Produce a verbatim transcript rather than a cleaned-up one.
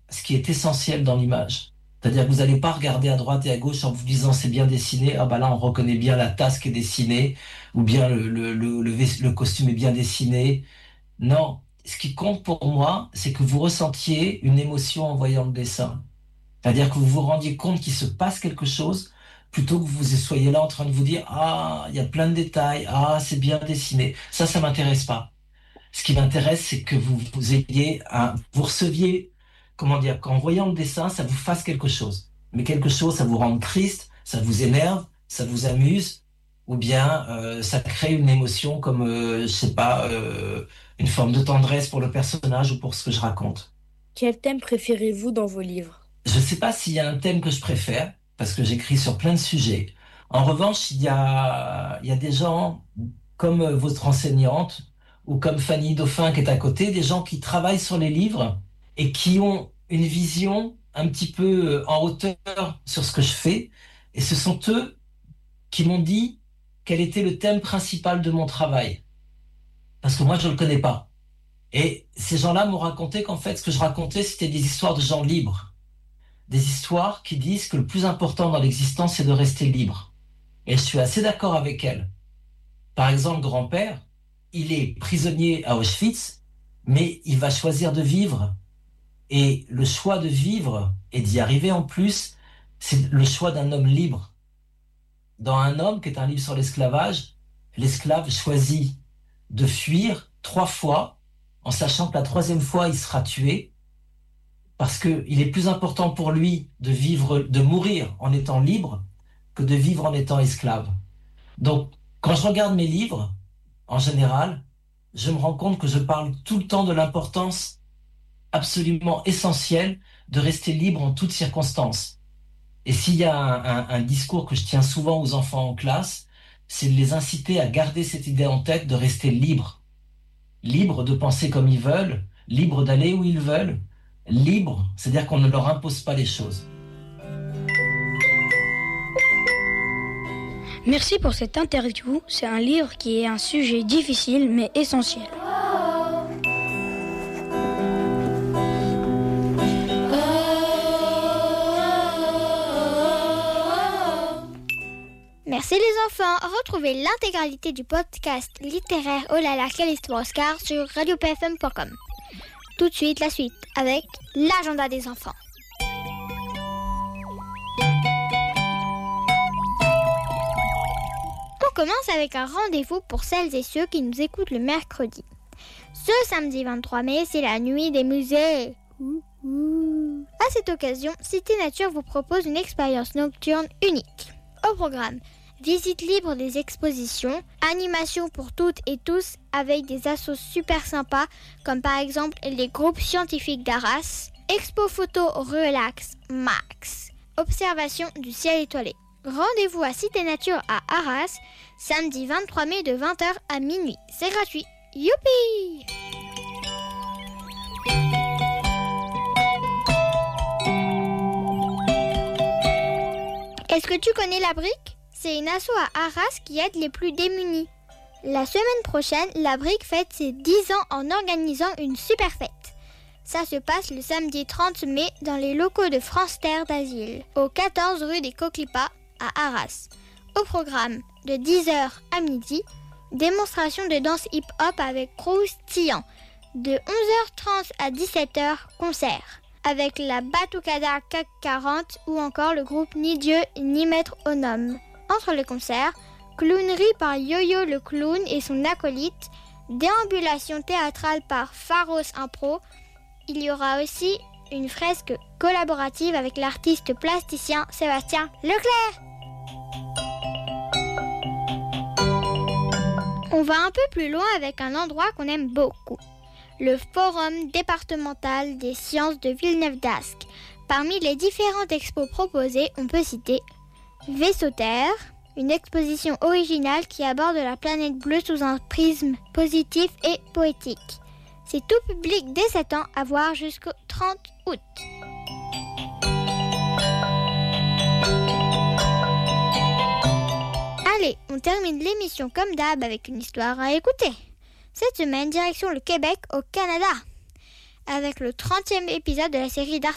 ce qui est essentiel dans l'image. C'est-à-dire que vous n'allez pas regarder à droite et à gauche en vous disant c'est bien dessiné, ah bah là on reconnaît bien la tasse qui est dessinée, ou bien le, le, le, le, ves- le costume est bien dessiné. Non, ce qui compte pour moi, c'est que vous ressentiez une émotion en voyant le dessin. C'est-à-dire que vous vous rendiez compte qu'il se passe quelque chose, plutôt que vous soyez là en train de vous dire ah, il y a plein de détails, ah, c'est bien dessiné. Ça, ça m'intéresse pas. Ce qui m'intéresse, c'est que vous, vous ayez un, vous receviez, comment dire, qu'en voyant le dessin, ça vous fasse quelque chose. Mais quelque chose, ça vous rend triste, ça vous énerve, ça vous amuse, ou bien euh, ça crée une émotion comme, euh, je sais pas, euh, une forme de tendresse pour le personnage ou pour ce que je raconte. Quel thème préférez-vous dans vos livres? Je sais pas s'il y a un thème que je préfère, parce que j'écris sur plein de sujets. En revanche, il y a, il y a des gens comme euh, votre enseignante ou comme Fanny Dauphin qui est à côté, des gens qui travaillent sur les livres et qui ont une vision un petit peu euh, en hauteur sur ce que je fais. Et ce sont eux qui m'ont dit quel était le thème principal de mon travail. Parce que moi, je ne le connais pas. Et ces gens-là m'ont raconté qu'en fait, ce que je racontais, c'était des histoires de gens libres. Des histoires qui disent que le plus important dans l'existence, c'est de rester libre. Et je suis assez d'accord avec elles. Par exemple, grand-père, il est prisonnier à Auschwitz, mais il va choisir de vivre. Et le choix de vivre et d'y arriver en plus, c'est le choix d'un homme libre. Dans Un homme, qui est un livre sur l'esclavage, l'esclave choisit de fuir trois fois, en sachant que la troisième fois, il sera tué, parce qu'il est plus important pour lui de vivre, de mourir en étant libre que de vivre en étant esclave. Donc, quand je regarde mes livres, en général, je me rends compte que je parle tout le temps de l'importance absolument essentielle de rester libre en toutes circonstances. Et s'il y a un, un, un discours que je tiens souvent aux enfants en classe, c'est de les inciter à garder cette idée en tête de rester libre. Libre de penser comme ils veulent, libre d'aller où ils veulent, libre, c'est-à-dire qu'on ne leur impose pas les choses. Merci pour cette interview. C'est un livre qui est un sujet difficile mais essentiel. Merci les enfants. Retrouvez l'intégralité du podcast littéraire Oh là là, quelle histoire Oscar sur radio p f m point com. Tout de suite, la suite avec l'agenda des enfants. On commence avec un rendez-vous pour celles et ceux qui nous écoutent le mercredi. Ce samedi vingt-trois mai, c'est la nuit des musées. Ouh, ouh. À cette occasion, Cité Nature vous propose une expérience nocturne unique. Au programme, visite libre des expositions, animation pour toutes et tous avec des assos super sympas comme par exemple les groupes scientifiques d'Arras, expo photo relax max, observation du ciel étoilé. Rendez-vous à Cité Nature à Arras, samedi vingt-trois mai de vingt heures à minuit. C'est gratuit. Youpi! Est-ce que tu connais la Brique ? C'est une asso à Arras qui aide les plus démunis. La semaine prochaine, la Brique fête ses dix ans en organisant une super fête. Ça se passe le samedi trente mai dans les locaux de France Terre d'Asile, au quatorze rue des Coquelipas à Arras. Au programme, de dix heures à midi, démonstration de danse hip-hop avec croustillant. De onze heures trente à dix-sept heures, concert avec la Batucada C A C quarante ou encore le groupe Ni Dieu ni Maître Onome. Entre les concerts, clownerie par Yo-Yo le clown et son acolyte, déambulation théâtrale par Pharos Impro. Il y aura aussi une fresque collaborative avec l'artiste plasticien Sébastien Leclerc. On va un peu plus loin avec un endroit qu'on aime beaucoup. Le Forum départemental des sciences de Villeneuve-d'Ascq. Parmi les différentes expos proposées, on peut citer Vaisseau Terre, une exposition originale qui aborde la planète bleue sous un prisme positif et poétique. C'est tout public dès sept ans à voir jusqu'au trente août. Allez, on termine l'émission comme d'hab avec une histoire à écouter. Cette semaine, direction le Québec au Canada, avec le trentième épisode de la série d'Art